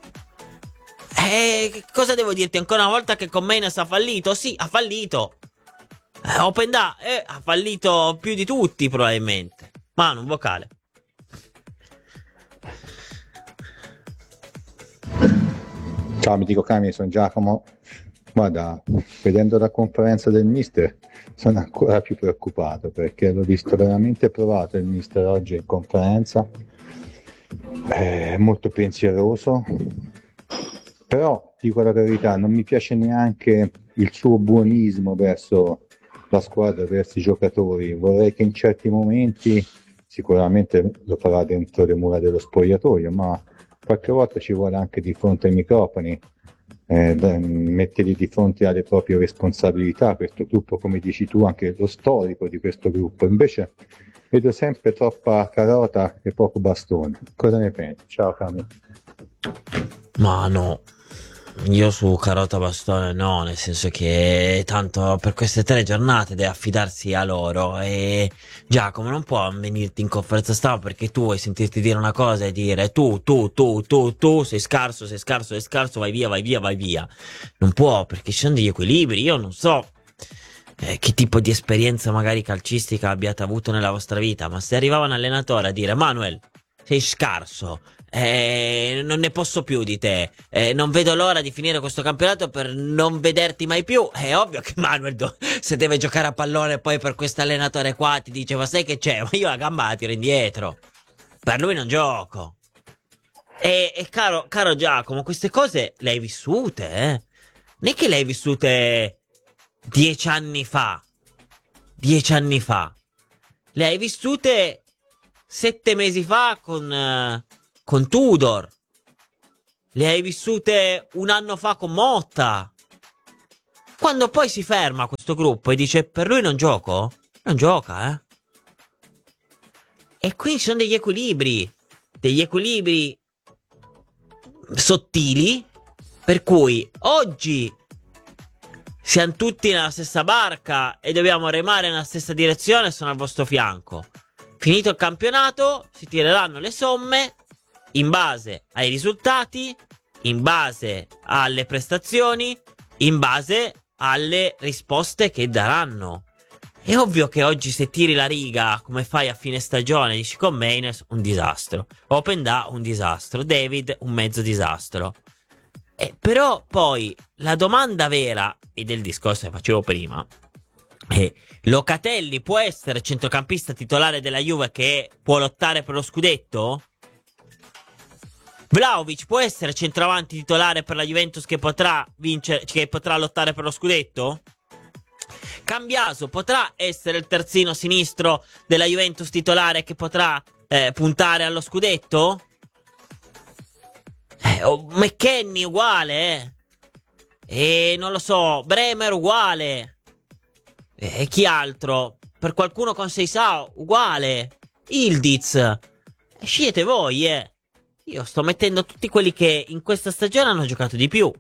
Cosa devo dirti ancora una volta? Che con Mainas ha fallito? Sì, ha fallito. Openda ha fallito più di tutti probabilmente. Manu, un vocale. Ciao, mi dico Cami, sono Giacomo. Guarda, vedendo la conferenza del mister sono ancora più preoccupato, perché l'ho visto veramente provato il mister oggi in conferenza, è molto pensieroso, però dico la verità, non mi piace neanche il suo buonismo verso la squadra, verso i giocatori. Vorrei che in certi momenti, sicuramente lo farà dentro le mura dello spogliatoio, ma qualche volta ci vuole anche di fronte ai microfoni, metterli di fronte alle proprie responsabilità. Questo gruppo, come dici tu, anche lo storico di questo gruppo, invece vedo sempre troppa carota e poco bastone. Cosa ne pensi? Ciao Cami. Ma no, io su carota bastone no, nel senso che tanto per queste 3 giornate deve affidarsi a loro. E Giacomo non può venirti in conferenza stampa perché tu vuoi sentirti dire una cosa e dire tu sei scarso, vai via. Non può, perché ci sono degli equilibri, io non so. che tipo di esperienza magari calcistica abbiate avuto nella vostra vita, ma se arrivava un allenatore a dire: Manuel, sei scarso, non ne posso più di te, non vedo l'ora di finire questo campionato per non vederti mai più, è ovvio che Manuel se deve giocare a pallone poi per questo allenatore qua ti dice: ma sai che c'è? Ma io la gamba la tiro indietro, per lui non gioco. E caro Giacomo, queste cose le hai vissute, non è che le hai vissute 10 anni fa, 10 anni fa, le hai vissute 7 mesi fa con Tudor, le hai vissute un anno fa con Motta. Quando poi si ferma questo gruppo e dice: per lui non gioco, non gioca, E quindi ci sono degli equilibri sottili, per cui oggi siamo tutti nella stessa barca e dobbiamo remare nella stessa direzione, sono al vostro fianco. Finito il campionato si tireranno le somme in base ai risultati, in base alle prestazioni, in base alle risposte che daranno. È ovvio che oggi se tiri la riga come fai a fine stagione, dici con Mainers un disastro, Openda un disastro, David un mezzo disastro. Però poi la domanda vera, e del discorso che facevo prima, è: Locatelli può essere centrocampista titolare della Juve che può lottare per lo scudetto? Vlahovic può essere centravanti titolare per la Juventus che potrà vincere, che potrà lottare per lo scudetto? Cambiaso potrà essere il terzino sinistro della Juventus titolare che potrà puntare allo scudetto? McKennie uguale, e non lo so, Bremer uguale, e chi altro? Per qualcuno con Seisao uguale, Ildiz, scegliete voi, Io sto mettendo tutti quelli che in questa stagione hanno giocato di più,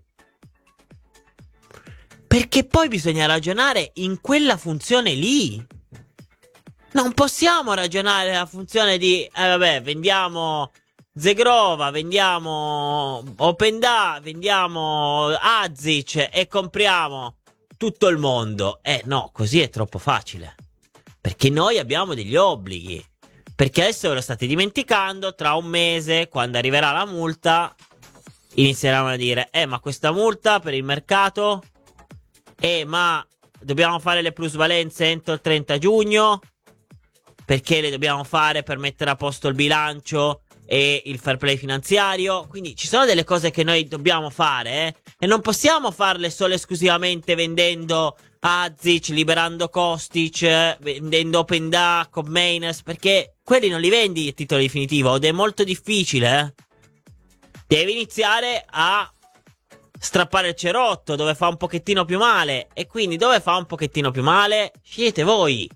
perché poi bisogna ragionare in quella funzione lì. Non possiamo ragionare la funzione di vabbè, vendiamo Zegrova, vendiamo Openda, vendiamo Azic e compriamo tutto il mondo. No, così è troppo facile, perché noi abbiamo degli obblighi, perché adesso ve lo state dimenticando. Tra un mese, quando arriverà la multa, inizieranno a dire: ma questa multa per il mercato, ma dobbiamo fare le plusvalenze entro il 30 giugno, perché le dobbiamo fare per mettere a posto il bilancio e il fair play finanziario. Quindi ci sono delle cose che noi dobbiamo fare, e non possiamo farle solo esclusivamente vendendo Azic, liberando Kostic, vendendo Openda con Mainers, perché quelli non li vendi a titolo definitivo, ed è molto difficile. Devi iniziare a strappare il cerotto dove fa un pochettino più male, e quindi dove fa un pochettino più male scegliete voi.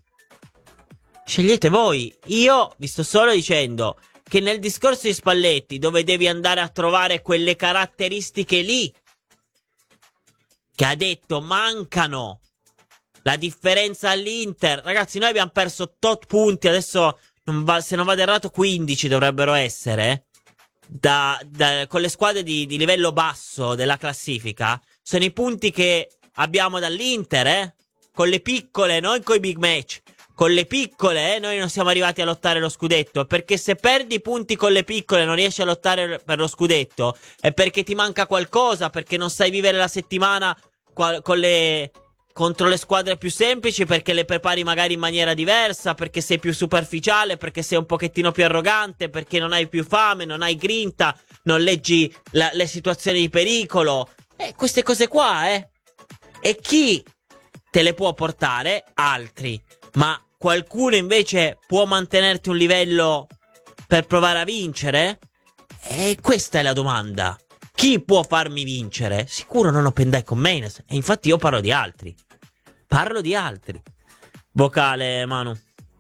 Io vi sto solo dicendo che nel discorso di Spalletti, dove devi andare a trovare quelle caratteristiche lì che ha detto mancano, la differenza all'Inter, ragazzi, noi abbiamo perso tot punti, adesso se non vado errato 15 dovrebbero essere, con le squadre di livello basso della classifica. Sono i punti che abbiamo dall'Inter, con le piccole, non con i big match. Con le piccole, noi non siamo arrivati a lottare lo scudetto, perché se perdi punti con le piccole e non riesci a lottare per lo scudetto, è perché ti manca qualcosa, perché non sai vivere la settimana contro le squadre più semplici, perché le prepari magari in maniera diversa, perché sei più superficiale, perché sei un pochettino più arrogante, perché non hai più fame, non hai grinta, non leggi le situazioni di pericolo. Queste cose qua, E chi te le può portare? Altri. Ma qualcuno invece può mantenerti un livello per provare a vincere? E questa è la domanda. Chi può farmi vincere? Sicuro non Openda con Mainers. E infatti io parlo di altri. Vocale, Manu.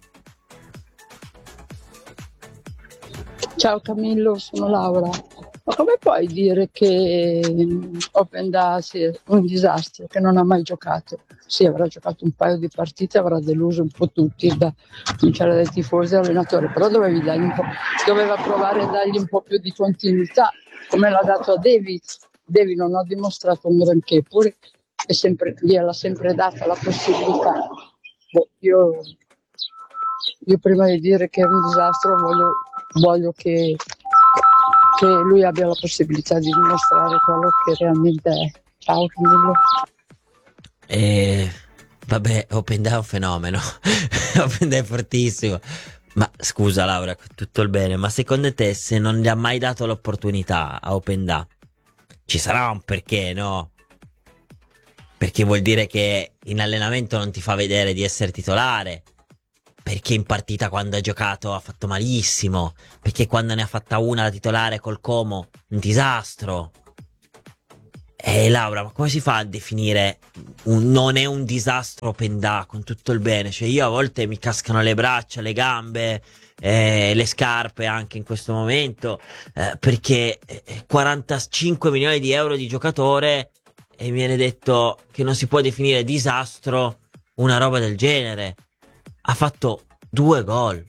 Ciao Camillo, sono Laura. Ma come puoi dire che Openda sia un disastro, che non ha mai giocato? Sì, avrà giocato un paio di partite, avrà deluso un po' tutti, da cominciare dai tifosi e all'allenatore, però doveva provare a dargli un po' più di continuità, come l'ha dato a David. David non ha dimostrato un granché, pure gliel'ha sempre data la possibilità. Io prima di dire che è un disastro voglio che lui abbia la possibilità di dimostrare quello che realmente è. Ciao Camillo. Vabbè, Open Da è un fenomeno. Open Da è fortissimo. Ma scusa Laura, tutto il bene, ma secondo te, se non gli ha mai dato l'opportunità a Open Da, ci sarà un perché, no? Perché vuol dire che in allenamento non ti fa vedere di essere titolare, perché in partita quando ha giocato ha fatto malissimo, perché quando ne ha fatta una da titolare col Como un disastro. Laura, ma come si fa a definire non è un disastro Open Da, con tutto il bene? Cioè io a volte mi cascano le braccia, le gambe, le scarpe anche in questo momento, perché 45 milioni di euro di giocatore e mi viene detto che non si può definire disastro una roba del genere. Ha fatto 2 gol.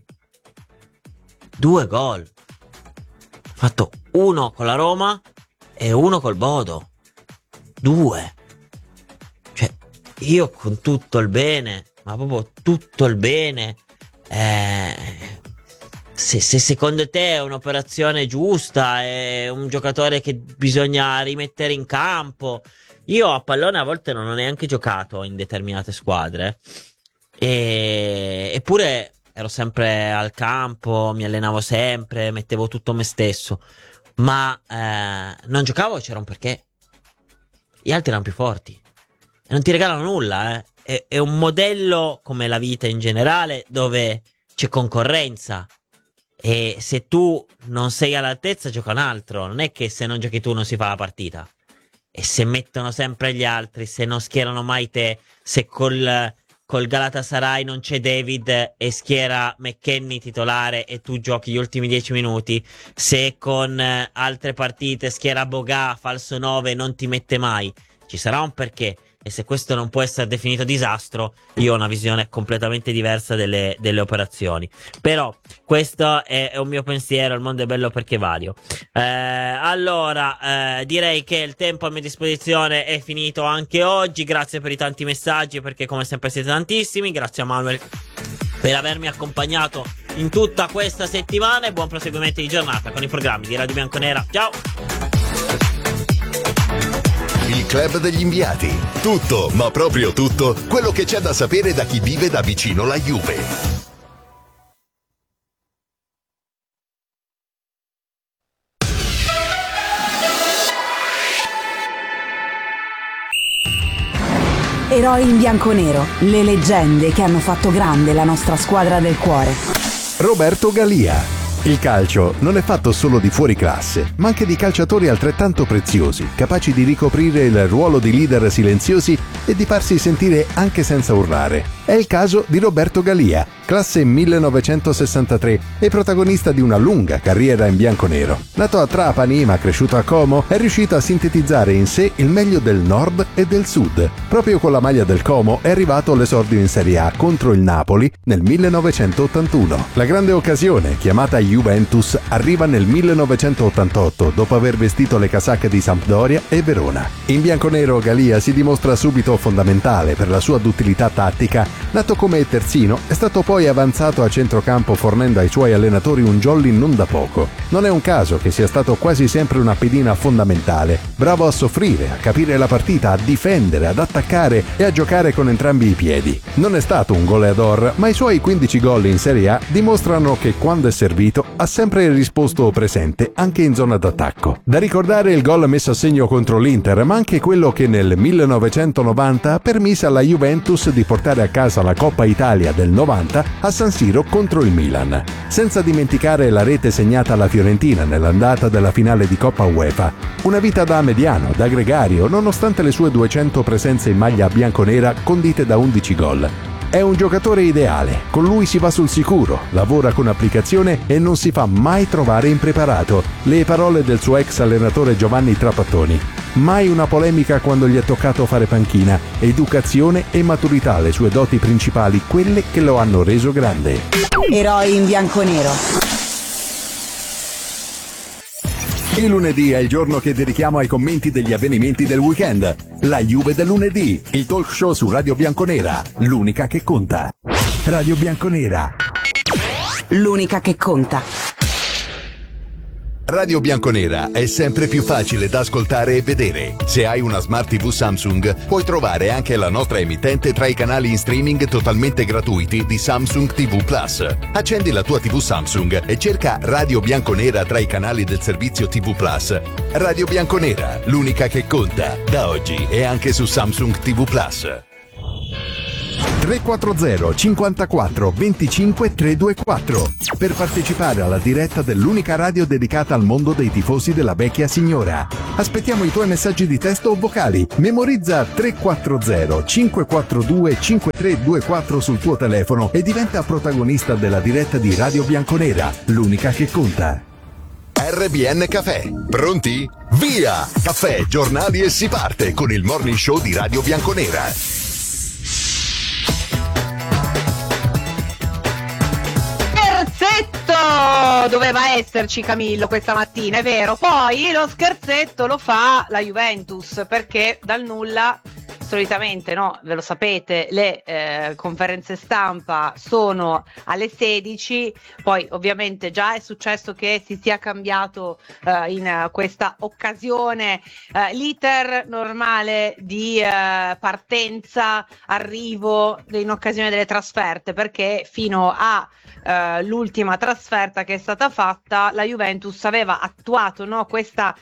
Ha fatto uno con la Roma e uno col Bodo. 2. Cioè, io con tutto il bene, ma proprio tutto il bene, se secondo te è un'operazione giusta, è un giocatore che bisogna rimettere in campo. Io a pallone a volte non ho neanche giocato in determinate squadre, eppure ero sempre al campo, mi allenavo sempre, mettevo tutto me stesso, ma non giocavo, c'era un perché. Gli altri erano più forti e non ti regalano nulla, È un modello come la vita in generale, dove c'è concorrenza e se tu non sei all'altezza gioca un altro. Non è che se non giochi tu non si fa la partita, e se mettono sempre gli altri, se non schierano mai te, se col Galatasaray non c'è David e schiera McKennie titolare e tu giochi gli ultimi 10 minuti, se con altre partite schiera Boga falso 9 e non ti mette mai, ci sarà un perché. E se questo non può essere definito disastro, io ho una visione completamente diversa delle operazioni. Però questo è un mio pensiero, il mondo è bello perché vario. Allora, direi che il tempo a mia disposizione è finito anche oggi. Grazie per i tanti messaggi, perché come sempre siete tantissimi. Grazie a Manuel per avermi accompagnato in tutta questa settimana e buon proseguimento di giornata con i programmi di Radio Bianconera. Ciao! Il Club degli Inviati. Tutto, ma proprio tutto, quello che c'è da sapere da chi vive da vicino la Juve. Eroi in bianconero, le leggende che hanno fatto grande la nostra squadra del cuore. Roberto Galia. Il calcio non è fatto solo di fuoriclasse, ma anche di calciatori altrettanto preziosi, capaci di ricoprire il ruolo di leader silenziosi e di farsi sentire anche senza urlare. È il caso di Roberto Galia, classe 1963 e protagonista di una lunga carriera in bianconero. Nato a Trapani ma cresciuto a Como, è riuscito a sintetizzare in sé il meglio del nord e del sud. Proprio con la maglia del Como è arrivato all'esordio in Serie A contro il Napoli nel 1981. La grande occasione, chiamata Juventus, arriva nel 1988 dopo aver vestito le casacche di Sampdoria e Verona. In bianconero Galia si dimostra subito fondamentale per la sua duttilità tattica. Nato come terzino, è stato poi avanzato a centrocampo fornendo ai suoi allenatori un jolly non da poco. Non è un caso che sia stato quasi sempre una pedina fondamentale, bravo a soffrire, a capire la partita, a difendere, ad attaccare e a giocare con entrambi i piedi. Non è stato un goleador, ma i suoi 15 gol in Serie A dimostrano che quando è servito ha sempre risposto presente anche in zona d'attacco. Da ricordare il gol messo a segno contro l'Inter, ma anche quello che nel 1990 permise alla Juventus di portare a casa la Coppa Italia del 90 a San Siro contro il Milan. Senza dimenticare la rete segnata alla Fiorentina nell'andata della finale di Coppa UEFA. Una vita da mediano, da gregario, nonostante le sue 200 presenze in maglia bianconera condite da 11 gol. È un giocatore ideale, con lui si va sul sicuro, lavora con applicazione e non si fa mai trovare impreparato. Le parole del suo ex allenatore Giovanni Trapattoni. Mai una polemica quando gli è toccato fare panchina. Educazione e maturità le sue doti principali, quelle che lo hanno reso grande. Eroi in bianconero. Il lunedì è il giorno che dedichiamo ai commenti degli avvenimenti del weekend. La Juve del lunedì, il talk show su Radio Bianconera, l'unica che conta. Radio Bianconera. L'unica che conta. Radio Bianconera è sempre più facile da ascoltare e vedere. Se hai una Smart TV Samsung, puoi trovare anche la nostra emittente tra i canali in streaming totalmente gratuiti di Samsung TV Plus. Accendi la tua TV Samsung e cerca Radio Bianconera tra i canali del servizio TV Plus. Radio Bianconera, l'unica che conta. Da oggi è anche su Samsung TV Plus. 340 54 25 324 per partecipare alla diretta dell'unica radio dedicata al mondo dei tifosi della vecchia signora. Aspettiamo i tuoi messaggi di testo o vocali. Memorizza 340 542 5324 sul tuo telefono e diventa protagonista della diretta di Radio Bianconera, l'unica che conta. RBN Caffè. Pronti? Via! Caffè, giornali e si parte con il morning show di Radio Bianconera. Doveva esserci Camillo questa mattina, è vero. Poi lo scherzetto lo fa la Juventus, perché dal nulla, solitamente, no, ve lo sapete, le conferenze stampa sono alle 16, poi ovviamente già è successo che si sia cambiato in questa occasione l'iter normale di partenza, arrivo in occasione delle trasferte, perché fino a l'ultima trasferta che è stata fatta la Juventus aveva attuato, no, questa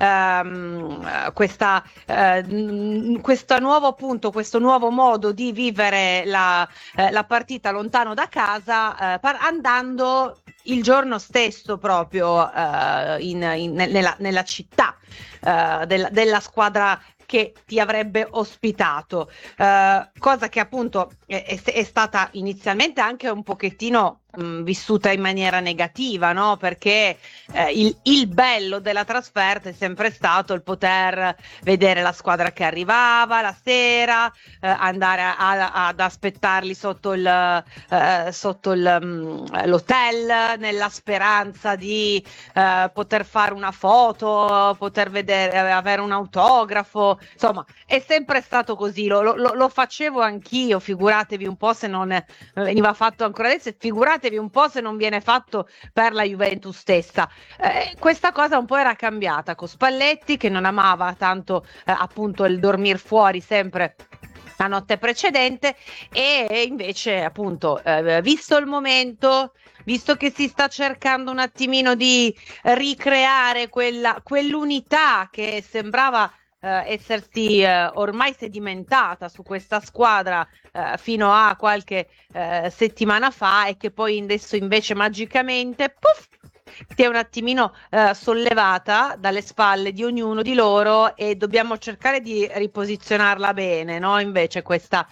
nuovo appunto, questo nuovo modo di vivere la partita lontano da casa, andando il giorno stesso proprio nella città della squadra che ti avrebbe ospitato, cosa che appunto è stata inizialmente anche un pochettino vissuta in maniera negativa, no? Perché il bello della trasferta è sempre stato il poter vedere la squadra che arrivava la sera, andare ad aspettarli sotto l'hotel, nella speranza di poter fare una foto, poter vedere, avere un autografo. Insomma, è sempre stato così, lo facevo anch'io, figuratevi un po' se non veniva fatto ancora adesso, figuratevi un po' se non viene fatto per la Juventus stessa. Questa cosa un po' era cambiata con Spalletti, che non amava tanto appunto il dormir fuori sempre la notte precedente, e invece appunto visto il momento, visto che si sta cercando un attimino di ricreare quell'unità che sembrava essersi ormai sedimentata su questa squadra fino a qualche settimana fa, e che poi adesso invece magicamente si è un attimino sollevata dalle spalle di ognuno di loro, e dobbiamo cercare di riposizionarla bene, no? Invece questa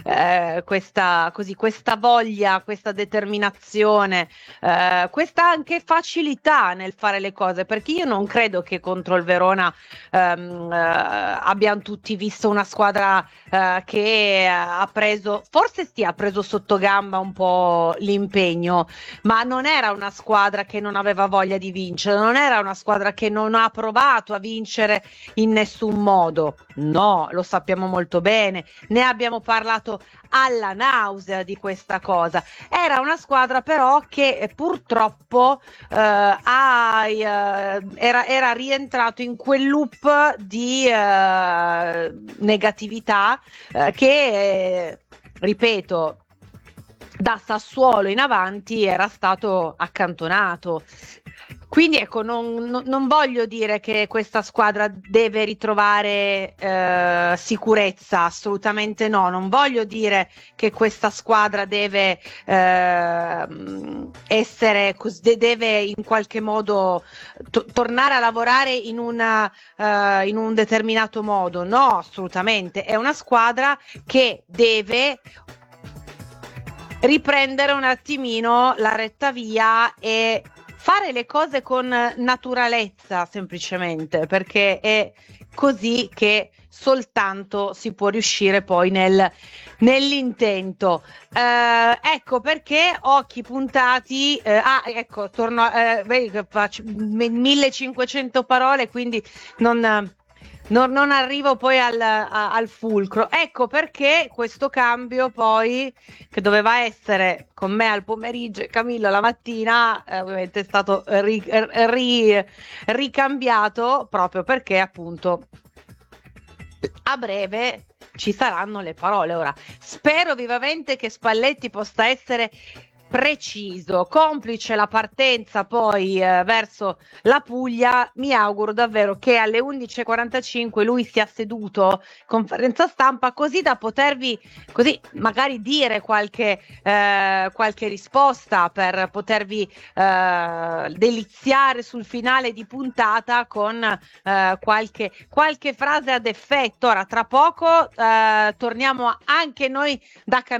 voglia, questa determinazione, questa anche facilità nel fare le cose, perché io non credo che contro il Verona abbiamo tutti visto una squadra che ha preso sotto gamba un po' l'impegno, ma non era una squadra che non aveva voglia di vincere, non era una squadra che non ha provato a vincere in nessun modo. No, lo sappiamo molto bene, ne abbiamo parlato alla nausea di questa cosa. Era una squadra però che purtroppo era rientrato in quel loop di negatività che, ripeto, da Sassuolo in avanti era stato accantonato. Quindi ecco, non voglio dire che questa squadra deve ritrovare sicurezza, assolutamente no. Non voglio dire che questa squadra deve essere deve in qualche modo tornare a lavorare in un determinato modo. No, assolutamente. È una squadra che deve riprendere un attimino la retta via e fare le cose con naturalezza, semplicemente, perché è così che soltanto si può riuscire poi nell'intento. Ecco perché occhi puntati, ecco, torno vedi che faccio 1500 parole, quindi non arrivo poi al fulcro. Ecco perché questo cambio poi, che doveva essere con me al pomeriggio e Camillo la mattina, ovviamente è stato ricambiato, proprio perché appunto a breve ci saranno le parole. Ora spero vivamente che Spalletti possa essere preciso, complice la partenza poi verso la Puglia. Mi auguro davvero che alle 11:45 lui sia seduto, conferenza stampa, così da potervi così magari dire qualche risposta, per potervi deliziare sul finale di puntata con qualche frase ad effetto. Ora tra poco torniamo anche noi da